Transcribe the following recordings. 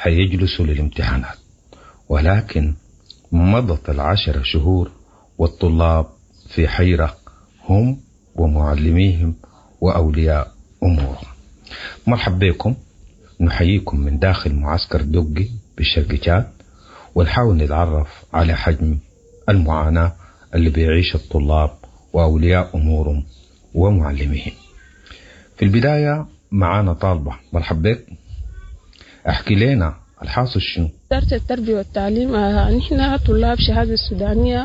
حيجلسوا للامتحانات، ولكن مضت 10 شهور والطلاب في حيرة هم ومعلميهم وأولياء أمورهم. مرحبا بكم، نحييكم من داخل معسكر دقي بالشرق تشاد، ونحاول نتعرف على حجم المعاناة اللي بيعيش الطلاب وأولياء أمورهم ومعلميهم. في البداية معانا طالبة. مرحبا بك، احكي لنا الحاصل شنو؟ وزارة التربية والتعليم نحن طلاب شهادة السودانية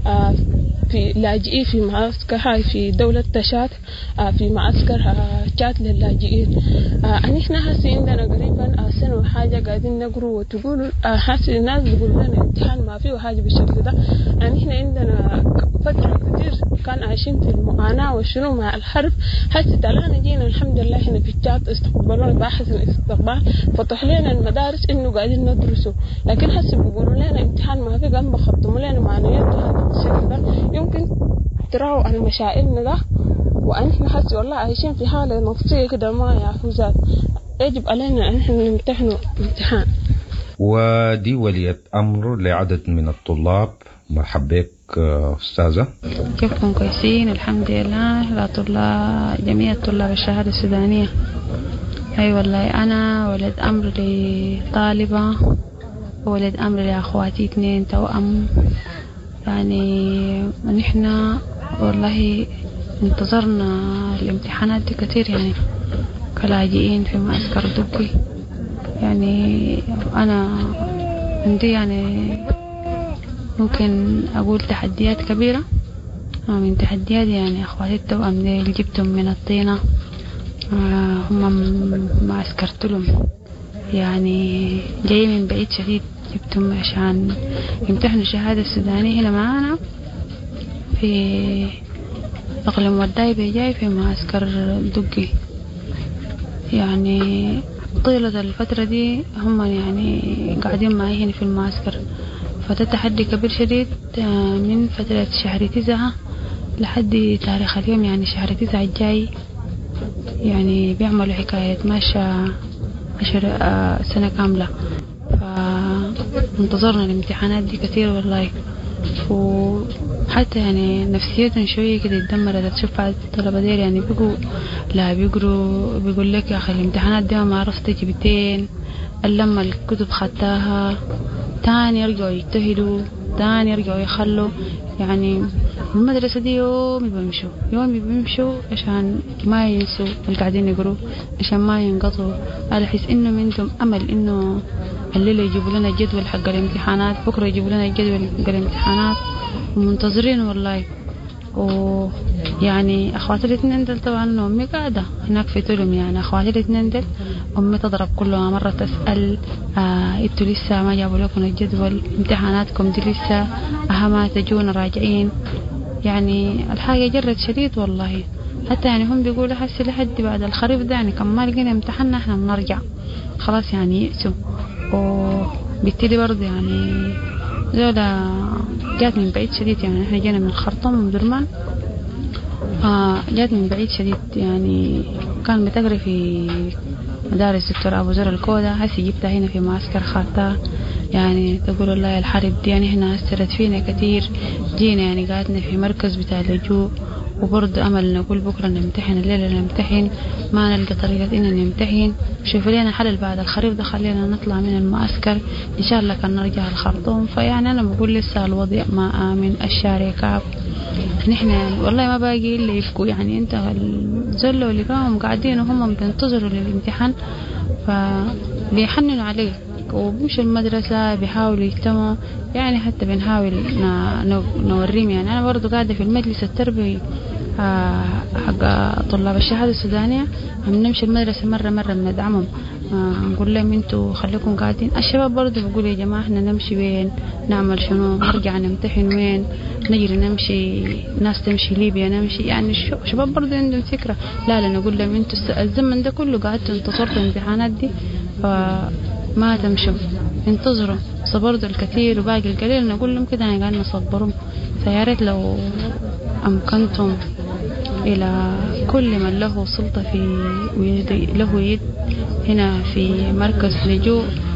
في لاجئين في معسكر هاي في دولة تشاد، في معسكر تشاد للاجئين. نحن هسي عندنا قريبا سنة وحاجة قاعدين نقروا، وتقولوا هسي الناس بيقولوا لنا امتحان ما فيه حاجة بالشكل ده. نحن عندنا فترة كتير كان عايشين في المعاناة وشنو مع الحرب. هسي تلانا جينا الحمد لله هنا في تشاد، استقبلونا بأحسن استقبال، فتح لنا المدارس إنه قاعدين ندرسوا. لكن هسه بيقولوا لنا امتحان ما في، قام بخطموا لنا معنويات هذا الشيء ده. يمكن تراوا عن مشاعرنا ده، وأنحن هسه والله عايشين في حالة نفسية كده ما يعرفوا. يجب علينا أن نحن نمتحنوا امتحان. ودي ولية أمر لعدد من الطلاب. مرحبا بك أستاذة. كيفكم؟ كويسين الحمد لله. لا طلاب، جميع طلاب الشهادة السودانية. أي والله أنا ولد أمر لطالبة، ولد أمر لأخواتي 2 توأم. يعني نحن والله انتظرنا الامتحانات دي كتير، يعني كلاجئين في معسكر دقي. يعني أنا عندي يعني ممكن أقول تحديات كبيرة. من تحديات يعني أخواتي التوأم اللي جبتهم من الطينة، هم ما عسكرتلهم، يعني جاي من بعيد شديد، جبتهم عشان يمتحنوا الشهادة السودانية هنا معانا في أقليم وداي جاي في معسكر دقي. يعني طيلة الفترة دي هم يعني قاعدين معي هنا في المعسكر، فده تحدي كبير شديد. من فترة شهر 9 لحد تاريخ اليوم، يعني شهر 9 الجاي، يعني بيعملوا حكاية ماشى 10 سنة كاملة. فانتظرنا الامتحانات دي كتير والله، وحتى يعني نفسيتهم شوية كده اتدمرت. تشوف الطلبة دير يعني بيقوا لا بيقروا، بيقول لك يا أخي الامتحانات دي ما عرفت جبتين، لما الكتب خدتها تاني يرجعوا يجتهدوا، تاني يرجعوا يخلوا. يعني المدرسة دي يومي بيمشوا عشان ما ينسوا اللي قاعدين يقروا، عشان ما ينقطعوا، على حس إنه منهم أمل إنه الليلة يجيبوا لنا جدول حق الامتحانات، بكرة يجيبوا لنا جدول حق الامتحانات، ومنتظرين والله. ويعني أخواتي الاثنين دل طبعا أمي قاعدة هناك في تلم، يعني أخواتي الاثنين دل أمي تضرب كل مرة تسأل انتوا لسه ما جابوا لكم الجدول، امتحاناتكم دي لسه أهما تجون راجعين. يعني الحاجة جرت شديد والله. حتى يعني هم بيقولوا حسي لحد بعد الخريف ده، يعني كم ما لقينا امتحاننا احنا بنرجع خلاص، يعني يأسوا. وبالتالي برضه يعني زولا جات من بعيد شديد، يعني احنا جينا من الخرطوم ومن درمان، جات من بعيد شديد. يعني كان بتقري في مدارس دكتور أبو زر الكودة، هسي جبتها هنا في معسكر خارطة. يعني تقول الله الحرب دي يعني هنا أثرت فينا كتير. جينا يعني قاعدنا في مركز بتاع اللجوء، وبرضه أمل نقول بكرة نمتحن، الليلة نمتحن، ما نلقى طريقة إننا نمتحن. شوف لنا حل بعد الخريف ده، خلينا نطلع من المعسكر إن شاء الله كان نرجع الخرطوم. فيعني أنا بقول لسه الوضع ما آمن، الشارع كعب. نحن والله ما باقي إلا يفكوا، يعني أنت الزلة اللي كانوا قاعدين وهم بينتظروا للامتحان فبيحننوا عليه، وبمشوا المدرسة بيحاولوا يجتمعوا. يعني حتى بنحاول نوريهم. يعني أنا برضو قاعدة في المجلس التربوي حق طلاب الشهادة السودانية، بنمشي المدرسة مرة بندعمهم، نقول لهم انتوا خليكم قاعدين. الشباب برضو بقول يا جماعة احنا نمشي وين، نعمل شنو، نرجع نمتحن وين، نجري نمشي، ناس تمشي ليبيا نمشي. يعني الشباب برضو عندهم فكرة. لا نقول لهم انتوا الزمن ده كله قاعدتوا انتصرتوا الامتحانات دي، فما تمشوا، انتظروا. صبروا الكثير وباقي القليل. نقول لهم كده يعني قاعد نصبرهم. فياريت لو أمكنتم إلى كل من له سلطة في له يد هنا في مركز لجوء،